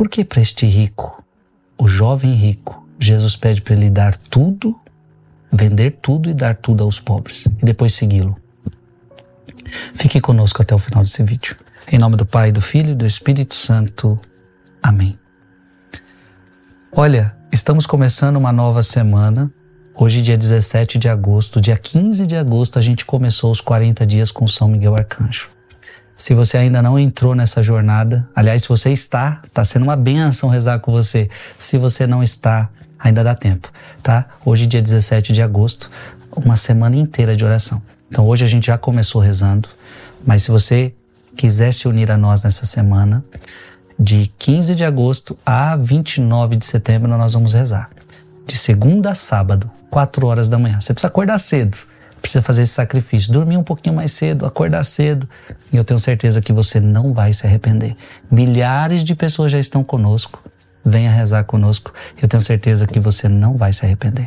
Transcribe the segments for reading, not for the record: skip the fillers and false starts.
Por que para este rico, o jovem rico, Jesus pede para ele dar tudo, vender tudo e dar tudo aos pobres e depois segui-lo? Fique conosco até o final desse vídeo. Em nome do Pai, do Filho e do Espírito Santo. Amém. Olha, estamos começando uma nova semana. Hoje, dia 17 de agosto, dia 15 de agosto, a gente começou os 40 dias com São Miguel Arcanjo. Se você ainda não entrou nessa jornada, aliás, se você está sendo uma bênção rezar com você. Se você não está, ainda dá tempo, tá? Hoje, dia 17 de agosto, uma semana inteira de oração. Então, hoje a gente já começou rezando, mas se você quiser se unir a nós nessa semana, de 15 de agosto a 29 de setembro, nós vamos rezar. De segunda a sábado, 4 horas da manhã. Você precisa acordar cedo, precisa fazer esse sacrifício, dormir um pouquinho mais cedo, acordar cedo, e eu tenho certeza que você não vai se arrepender. Milhares de pessoas já estão conosco, venha rezar conosco, eu tenho certeza que você não vai se arrepender.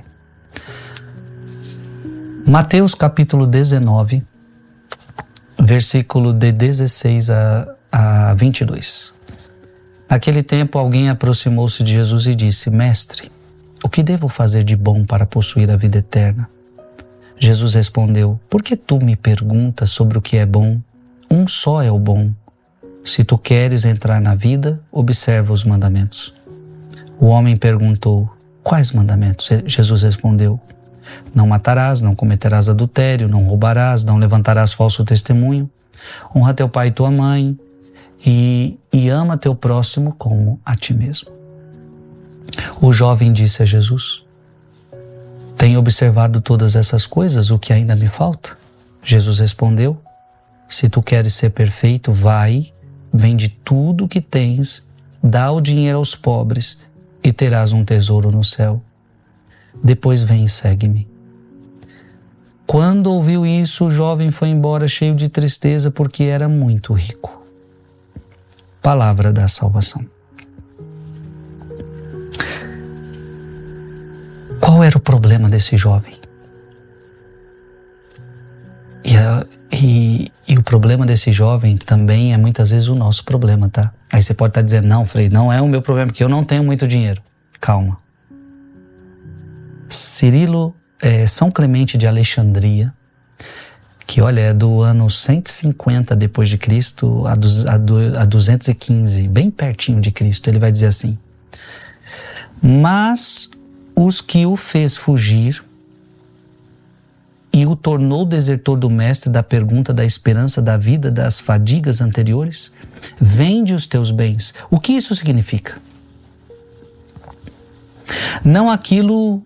Mateus capítulo 19, versículo de 16 a 22. Naquele tempo alguém aproximou-se de Jesus e disse: Mestre, o que devo fazer de bom para possuir a vida eterna? Jesus respondeu: Por que tu me perguntas sobre o que é bom? Um só é o bom. Se tu queres entrar na vida, observa os mandamentos. O homem perguntou: Quais mandamentos? Jesus respondeu: Não matarás, não cometerás adultério, não roubarás, não levantarás falso testemunho. Honra teu pai e tua mãe e ama teu próximo como a ti mesmo. O jovem disse a Jesus: Tenho observado todas essas coisas, o que ainda me falta? Jesus respondeu: Se tu queres ser perfeito, vai, vende tudo o que tens, dá o dinheiro aos pobres e terás um tesouro no céu. Depois vem e segue-me. Quando ouviu isso, o jovem foi embora cheio de tristeza porque era muito rico. Palavra da salvação. Qual era o problema desse jovem? E o problema desse jovem também é muitas vezes o nosso problema, tá? Aí você pode estar dizendo: não, Frei, não é o meu problema, porque eu não tenho muito dinheiro. Calma. São Clemente de Alexandria, que olha, é do ano 150 depois de Cristo a 215, bem pertinho de Cristo, ele vai dizer assim: Mas os que o fez fugir e o tornou desertor do mestre, da pergunta, da esperança, da vida, das fadigas anteriores, vende os teus bens. O que isso significa? Não aquilo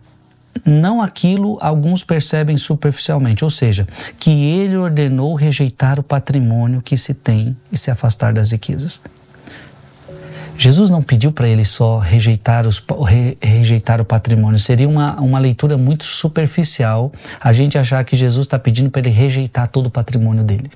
alguns percebem superficialmente, ou seja, que ele ordenou rejeitar o patrimônio que se tem e se afastar das riquezas. Jesus não pediu para ele só rejeitar o patrimônio. Seria uma leitura muito superficial a gente achar que Jesus está pedindo para ele rejeitar todo o patrimônio dele.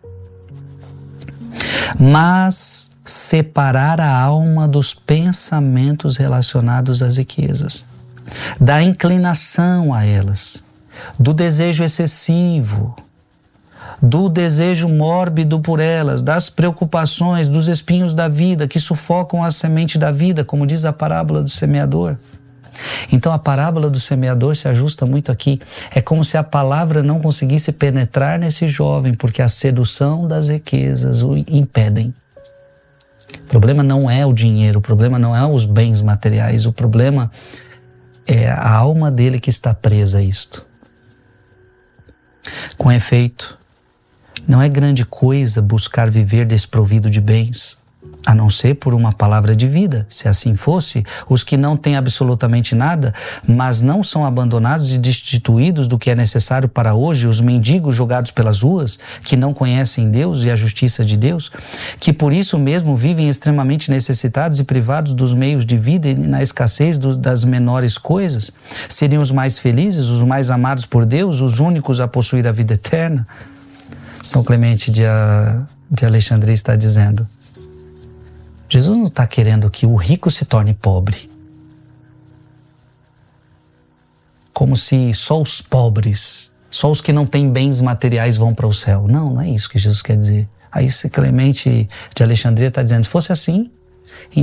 Mas separar a alma dos pensamentos relacionados às riquezas, da inclinação a elas, do desejo excessivo, do desejo mórbido por elas, das preocupações, dos espinhos da vida que sufocam a semente da vida, como diz a parábola do semeador. Então a parábola do semeador se ajusta muito aqui. É como se a palavra não conseguisse penetrar nesse jovem, porque a sedução das riquezas o impedem. O problema não é o dinheiro, o problema não é os bens materiais, o problema é a alma dele que está presa a isto. Com efeito, não é grande coisa buscar viver desprovido de bens, a não ser por uma palavra de vida. Se assim fosse, os que não têm absolutamente nada, mas não são abandonados e destituídos do que é necessário para hoje, os mendigos jogados pelas ruas, que não conhecem Deus e a justiça de Deus, que por isso mesmo vivem extremamente necessitados e privados dos meios de vida e na escassez das menores coisas, seriam os mais felizes, os mais amados por Deus, os únicos a possuir a vida eterna? São Clemente de Alexandria está dizendo: Jesus não está querendo que o rico se torne pobre, como se só os pobres, só os que não têm bens materiais vão para o céu. Não, não é isso que Jesus quer dizer. Aí Clemente de Alexandria está dizendo: se fosse assim,